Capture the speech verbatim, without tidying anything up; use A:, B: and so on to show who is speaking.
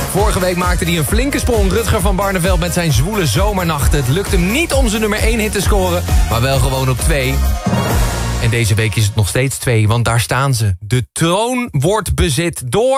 A: Vorige week maakte hij een flinke sprong. Rutger van Barneveld met zijn zwoele zomernachten. Het lukt hem niet om zijn nummer één hit te scoren, maar wel gewoon op twee. En deze week is het nog steeds twee, want daar staan ze. De troon wordt bezit door...